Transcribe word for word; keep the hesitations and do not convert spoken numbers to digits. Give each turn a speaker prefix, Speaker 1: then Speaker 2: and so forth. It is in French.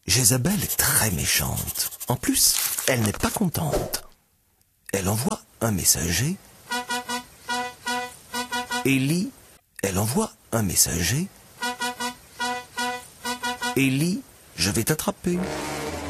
Speaker 1: Jézabel est très méchante. En plus, elle n'est pas contente. Elle envoie un messager. Élie, elle envoie un messager. Élie, je vais t'attraper.